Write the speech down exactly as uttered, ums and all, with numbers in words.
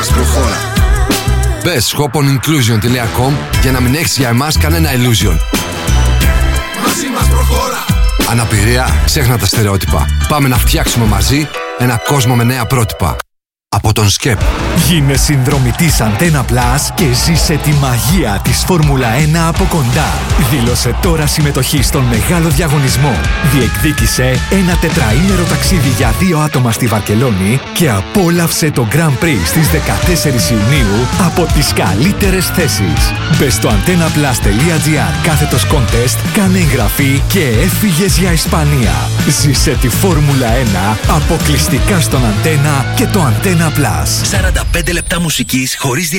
μας προχώρα. Μπες shoponinclusion τελεία com για να μην έχεις για εμάς κανένα illusion. Μαζί μας προχώρα. Αναπηρία, ξέχνα τα στερεότυπα. Πάμε να φτιάξουμε μαζί ένα κόσμο με νέα πρότυπα. Από τον ΣΚΕΠ. Γίνε συνδρομητής Antenna Plus και ζήσε τη μαγεία της Φόρμουλα ένα από κοντά. Δήλωσε τώρα συμμετοχή στον μεγάλο διαγωνισμό. Διεκδίκησε ένα τετραήμερο ταξίδι για δύο άτομα στη Βαρκελόνη και απόλαυσε το Grand Prix στις δεκατέσσερις Ιουνίου από τις καλύτερες θέσεις. Μπες στο antennaplus τελεία gr κάθετος contest, κάνε εγγραφή και έφυγες για Ισπανία. Ζήσε τη Φόρμουλα ένα αποκλειστικά στον Antenna και το Antenna Plus. σαράντα πέντε λεπτά μουσικής χωρίς